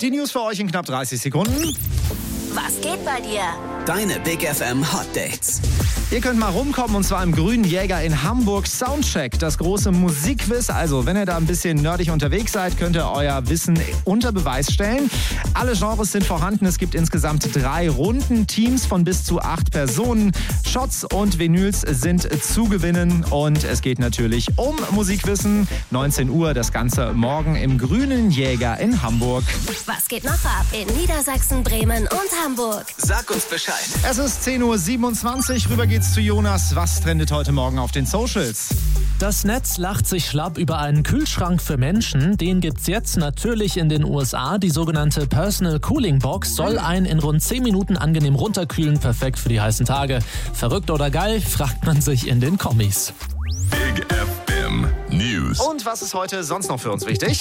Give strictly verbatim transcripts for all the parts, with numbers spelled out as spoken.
Die News für euch in knapp dreißig Sekunden. Was geht bei dir? Deine Big F M Hot Dates. Ihr könnt mal rumkommen und zwar im Grünen Jäger in Hamburg. Soundcheck, das große Musikquiz. Also wenn ihr da ein bisschen nerdig unterwegs seid, könnt ihr euer Wissen unter Beweis stellen. Alle Genres sind vorhanden. Es gibt insgesamt drei Runden. Teams von bis zu acht Personen. Shots und Vinyls sind zu gewinnen. Und es geht natürlich um Musikwissen. neunzehn Uhr, das Ganze morgen im Grünen Jäger in Hamburg. Was geht noch ab in Niedersachsen, Bremen und Hamburg? Sag uns Bescheid. Es ist zehn Uhr siebenundzwanzig. Rüber geht's zu Jonas. Was trendet heute Morgen auf den Socials? Das Netz lacht sich schlapp über einen Kühlschrank für Menschen. Den gibt's jetzt natürlich in den U S A. Die sogenannte Personal Cooling Box soll einen in rund zehn Minuten angenehm runterkühlen. Perfekt für die heißen Tage. Verrückt oder geil, fragt man sich in den Kommis. Big F M News. Und was ist heute sonst noch für uns wichtig?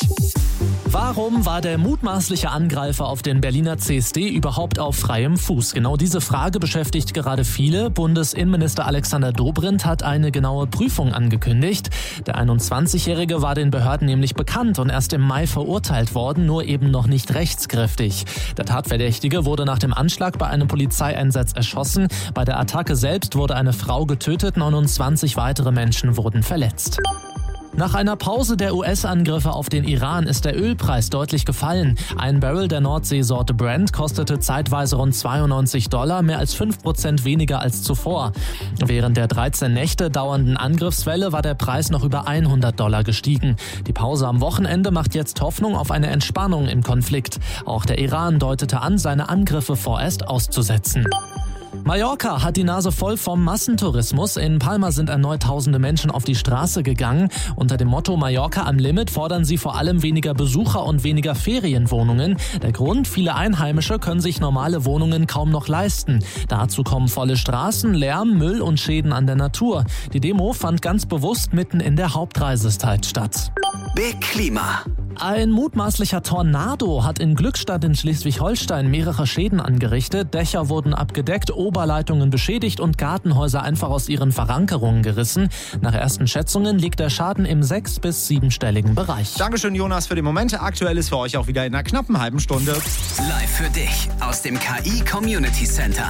Warum war der mutmaßliche Angreifer auf den Berliner C S D überhaupt auf freiem Fuß? Genau diese Frage beschäftigt gerade viele. Bundesinnenminister Alexander Dobrindt hat eine genaue Prüfung angekündigt. Der einundzwanzigjährige war den Behörden nämlich bekannt und erst im Mai verurteilt worden, nur eben noch nicht rechtskräftig. Der Tatverdächtige wurde nach dem Anschlag bei einem Polizeieinsatz erschossen. Bei der Attacke selbst wurde eine Frau getötet, neunundzwanzig weitere Menschen wurden verletzt. Nach einer Pause der U S-Angriffe auf den Iran ist der Ölpreis deutlich gefallen. Ein Barrel der Nordseesorte Brent kostete zeitweise rund zweiundneunzig Dollar, mehr als fünf Prozent weniger als zuvor. Während der dreizehn Nächte dauernden Angriffswelle war der Preis noch über hundert Dollar gestiegen. Die Pause am Wochenende macht jetzt Hoffnung auf eine Entspannung im Konflikt. Auch der Iran deutete an, seine Angriffe vorerst auszusetzen. Mallorca hat die Nase voll vom Massentourismus. In Palma sind erneut tausende Menschen auf die Straße gegangen. Unter dem Motto Mallorca am Limit fordern sie vor allem weniger Besucher und weniger Ferienwohnungen. Der Grund, viele Einheimische können sich normale Wohnungen kaum noch leisten. Dazu kommen volle Straßen, Lärm, Müll und Schäden an der Natur. Die Demo fand ganz bewusst mitten in der Hauptreisezeit statt. Big Klima. Ein mutmaßlicher Tornado hat in Glückstadt in Schleswig-Holstein mehrere Schäden angerichtet. Dächer wurden abgedeckt, Oberleitungen beschädigt und Gartenhäuser einfach aus ihren Verankerungen gerissen. Nach ersten Schätzungen liegt der Schaden im sechs- bis siebenstelligen Bereich. Dankeschön, Jonas, für die Momente. Aktuell ist für euch auch wieder in einer knappen halben Stunde. Live für dich aus dem K I Community Center.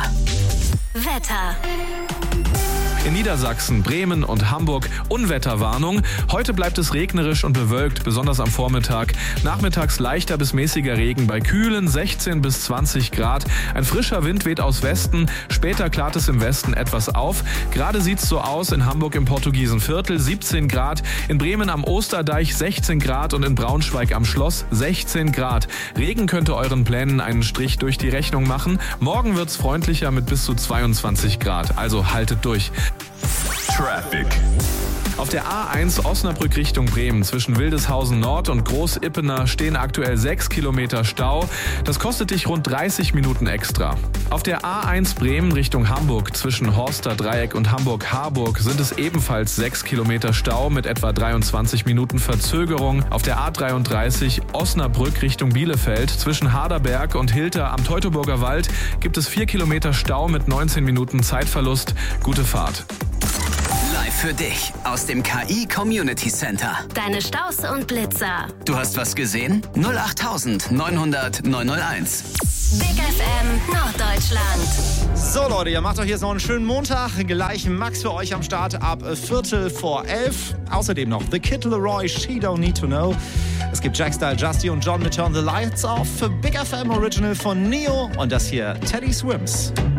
Wetter. In Niedersachsen, Bremen und Hamburg Unwetterwarnung. Heute bleibt es regnerisch und bewölkt, besonders am Vormittag. Nachmittags leichter bis mäßiger Regen bei kühlen sechzehn bis zwanzig Grad. Ein frischer Wind weht aus Westen. Später klart es im Westen etwas auf. Gerade sieht's so aus in Hamburg im Portugiesenviertel siebzehn Grad. In Bremen am Osterdeich sechzehn Grad und in Braunschweig am Schloss sechzehn Grad. Regen könnte euren Plänen einen Strich durch die Rechnung machen. Morgen wird's freundlicher mit bis zu zweiundzwanzig Grad. Also haltet durch. Traffic. Auf der A eins Osnabrück Richtung Bremen zwischen Wildeshausen Nord und Großippener stehen aktuell sechs Kilometer Stau. Das kostet dich rund dreißig Minuten extra. Auf der A eins Bremen Richtung Hamburg zwischen Horster Dreieck und Hamburg-Harburg sind es ebenfalls sechs Kilometer Stau mit etwa dreiundzwanzig Minuten Verzögerung. Auf der A dreiunddreißig Osnabrück Richtung Bielefeld zwischen Harderberg und Hilter am Teutoburger Wald gibt es vier Kilometer Stau mit neunzehn Minuten Zeitverlust. Gute Fahrt. Live für dich aus dem K I Community Center. Deine Staus und Blitzer. Du hast was gesehen? null acht neunhundert neunhunderteins. Big F M Norddeutschland. So Leute, ihr macht doch jetzt noch einen schönen Montag. Gleich Max für euch am Start ab Viertel vor elf. Außerdem noch The Kid Laroi, She Don't Need To Know. Es gibt Jack Style, Justy und John mit Turn the Lights Off. Für Big F M Original von Neo. Und das hier Teddy Swims.